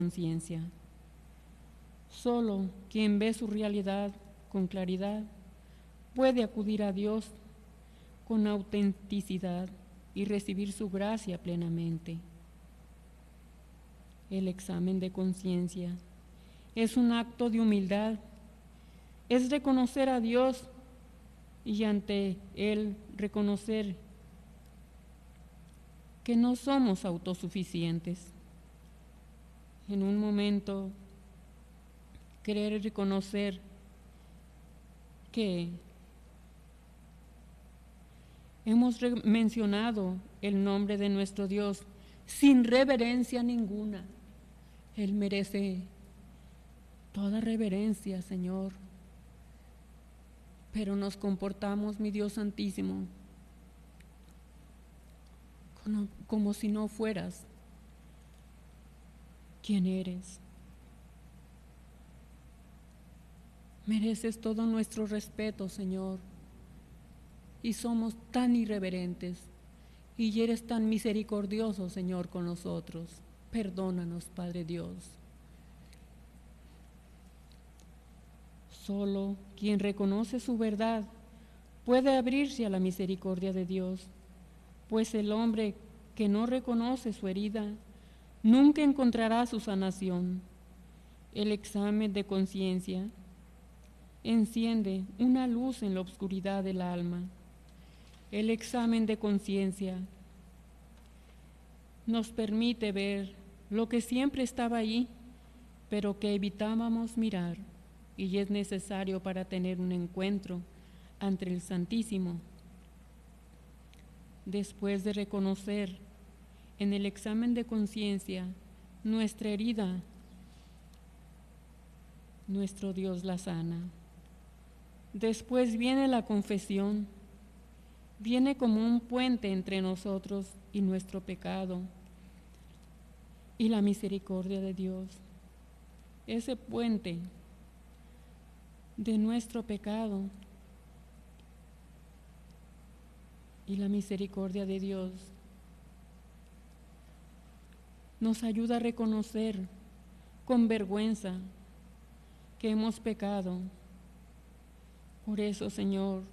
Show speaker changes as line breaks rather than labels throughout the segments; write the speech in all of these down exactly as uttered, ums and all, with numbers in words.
conciencia. Solo quien ve su realidad con claridad puede acudir a Dios con autenticidad y recibir su gracia plenamente. El examen de conciencia es un acto de humildad, es reconocer a Dios y ante Él reconocer que no somos autosuficientes. En un momento, querer reconocer que hemos mencionado el nombre de nuestro Dios sin reverencia ninguna. Él merece toda reverencia, Señor. Pero nos comportamos, mi Dios Santísimo, como, como si no fueras quien eres. Mereces todo nuestro respeto, Señor, y somos tan irreverentes, y eres tan misericordioso, Señor, con nosotros. Perdónanos, Padre Dios. Solo quien reconoce su verdad puede abrirse a la misericordia de Dios, pues el hombre que no reconoce su herida nunca encontrará su sanación. El examen de conciencia enciende una luz en la oscuridad del alma. El examen de conciencia nos permite ver lo que siempre estaba ahí, pero que evitábamos mirar, y es necesario para tener un encuentro ante el Santísimo. Después de reconocer en el examen de conciencia nuestra herida, nuestro Dios la sana. Después viene la confesión, viene como un puente entre nosotros y nuestro pecado y la misericordia de Dios. Ese puente de nuestro pecado y la misericordia de Dios nos ayuda a reconocer con vergüenza que hemos pecado. Por eso, Señor,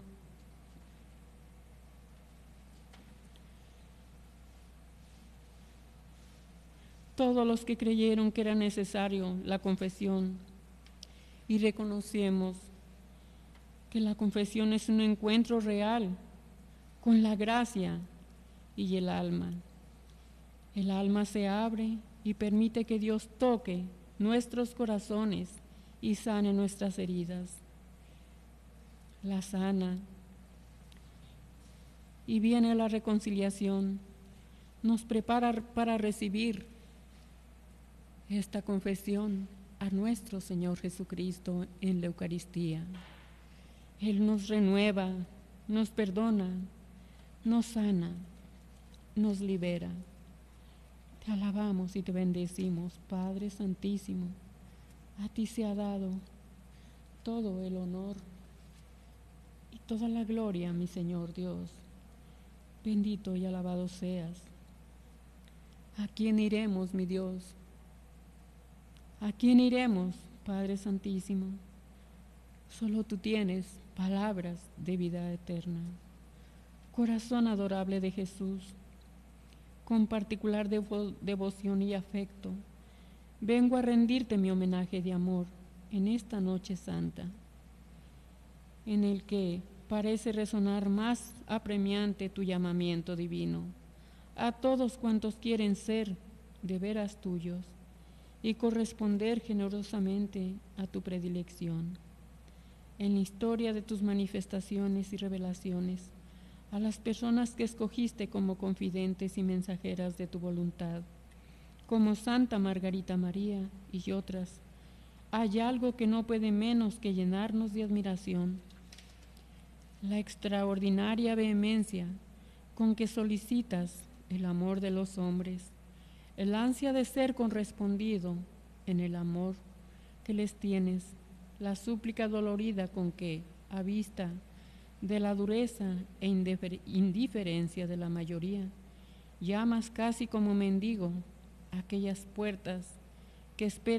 todos los que creyeron que era necesario la confesión y reconocemos que la confesión es un encuentro real con la gracia y el alma. El alma se abre y permite que Dios toque nuestros corazones y sane nuestras heridas. La sana. Y viene la reconciliación. Nos prepara para recibir esta confesión a nuestro Señor Jesucristo en la Eucaristía. Él nos renueva, nos perdona, nos sana, nos libera. Te alabamos y te bendecimos, Padre Santísimo. A ti se ha dado todo el honor y toda la gloria, mi Señor Dios. Bendito y alabado seas. ¿A quién iremos, mi Dios? ¿A quién iremos, Padre Santísimo? Solo tú tienes palabras de vida eterna. Corazón adorable de Jesús, con particular devo- devoción y afecto, vengo a rendirte mi homenaje de amor en esta noche santa, en el que parece resonar más apremiante tu llamamiento divino a todos cuantos quieren ser de veras tuyos y corresponder generosamente a tu predilección. En la historia de tus manifestaciones y revelaciones, a las personas que escogiste como confidentes y mensajeras de tu voluntad, como Santa Margarita María y otras, hay algo que no puede menos que llenarnos de admiración: la extraordinaria vehemencia con que solicitas el amor de los hombres, el ansia de ser correspondido en el amor que les tienes, la súplica dolorida con que, a vista de la dureza e indiferencia de la mayoría, llamas casi como mendigo aquellas puertas que espera